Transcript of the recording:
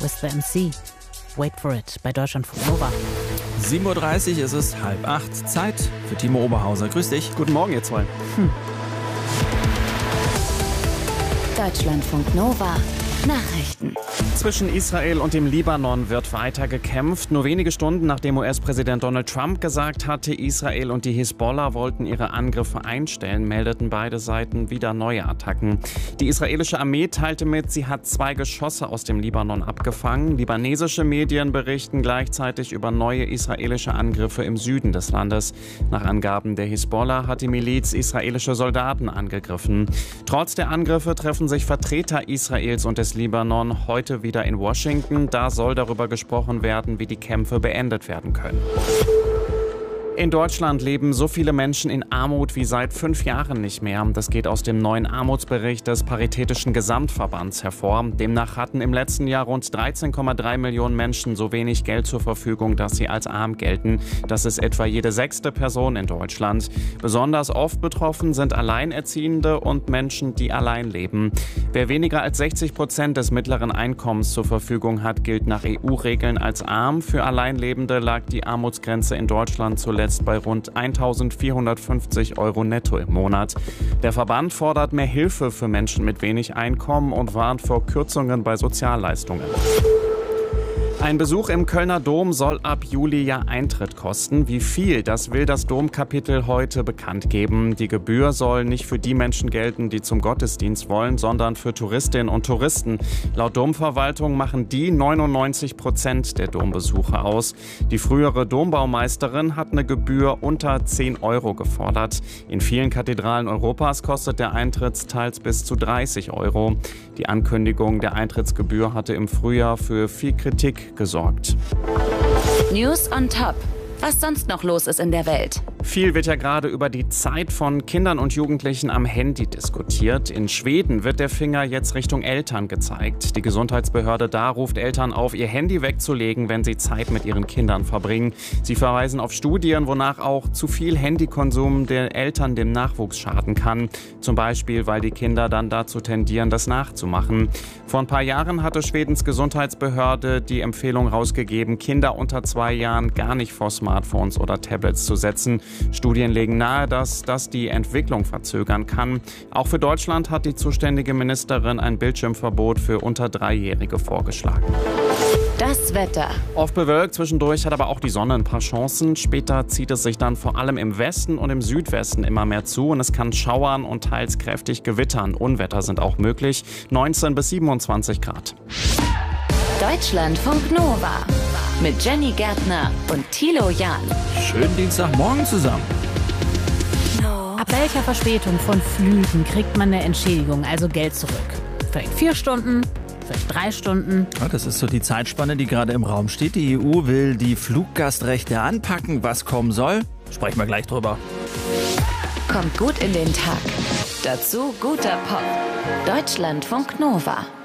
with the MC. Wait for it bei Deutschlandfunk Nova. 7:30 Uhr ist es, 7:30. Zeit für Timo Oberhauser. Grüß dich. Guten Morgen, ihr zwei. Deutschlandfunk Nova. Nachrichten. Zwischen Israel und dem Libanon wird weiter gekämpft. Nur wenige Stunden nachdem US-Präsident Donald Trump gesagt hatte, Israel und die Hisbollah wollten ihre Angriffe einstellen, meldeten beide Seiten wieder neue Attacken. Die israelische Armee teilte mit, sie hat 2 Geschosse aus dem Libanon abgefangen. Libanesische Medien berichten gleichzeitig über neue israelische Angriffe im Süden des Landes. Nach Angaben der Hisbollah hat die Miliz israelische Soldaten angegriffen. Trotz der Angriffe treffen sich Vertreter Israels und des Libanon heute wieder in Washington. Da soll darüber gesprochen werden, wie die Kämpfe beendet werden können. In Deutschland leben so viele Menschen in Armut wie seit 5 Jahren nicht mehr. Das geht aus dem neuen Armutsbericht des Paritätischen Gesamtverbands hervor. Demnach hatten im letzten Jahr rund 13,3 Millionen Menschen so wenig Geld zur Verfügung, dass sie als arm gelten. Das ist etwa jede 6. Person in Deutschland. Besonders oft betroffen sind Alleinerziehende und Menschen, die allein leben. Wer weniger als 60% des mittleren Einkommens zur Verfügung hat, gilt nach EU-Regeln als arm. Für Alleinlebende lag die Armutsgrenze in Deutschland zuletzt bei rund 1.450 € netto im Monat. Der Verband fordert mehr Hilfe für Menschen mit wenig Einkommen und warnt vor Kürzungen bei Sozialleistungen. Ein Besuch im Kölner Dom soll ab Juli ja Eintritt kosten. Wie viel, das will das Domkapitel heute bekannt geben. Die Gebühr soll nicht für die Menschen gelten, die zum Gottesdienst wollen, sondern für Touristinnen und Touristen. Laut Domverwaltung machen die 99% der Dombesuche aus. Die frühere Dombaumeisterin hat eine Gebühr unter 10 € gefordert. In vielen Kathedralen Europas kostet der Eintritt teils bis zu 30 €. Die Ankündigung der Eintrittsgebühr hatte im Frühjahr für viel Kritik gesorgt. News on Top. Was sonst noch los ist in der Welt. Viel wird ja gerade über die Zeit von Kindern und Jugendlichen am Handy diskutiert. In Schweden wird der Finger jetzt Richtung Eltern gezeigt. Die Gesundheitsbehörde da ruft Eltern auf, ihr Handy wegzulegen, wenn sie Zeit mit ihren Kindern verbringen. Sie verweisen auf Studien, wonach auch zu viel Handykonsum der Eltern dem Nachwuchs schaden kann. Zum Beispiel, weil die Kinder dann dazu tendieren, das nachzumachen. Vor ein paar Jahren hatte Schwedens Gesundheitsbehörde die Empfehlung rausgegeben, Kinder unter 2 Jahren gar nicht vor Smartphones oder Tablets zu setzen. Studien legen nahe, dass das die Entwicklung verzögern kann. Auch für Deutschland hat die zuständige Ministerin ein Bildschirmverbot für unter 3-Jährige vorgeschlagen. Das Wetter. Oft bewölkt, zwischendurch hat aber auch die Sonne ein paar Chancen. Später zieht es sich dann vor allem im Westen und im Südwesten immer mehr zu und es kann schauern und teils kräftig gewittern. Unwetter sind auch möglich. 19 bis 27 Grad. Deutschlandfunk Nova. Mit Jenny Gärtner und Thilo Jahn. Schönen Dienstagmorgen zusammen. Ab welcher Verspätung von Flügen kriegt man eine Entschädigung, also Geld zurück? Vielleicht 4 Stunden, vielleicht 3 Stunden. Ja, das ist so die Zeitspanne, die gerade im Raum steht. Die EU will die Fluggastrechte anpacken. Was kommen soll, sprechen wir gleich drüber. Kommt gut in den Tag. Dazu guter Pop. Deutschlandfunk Nova.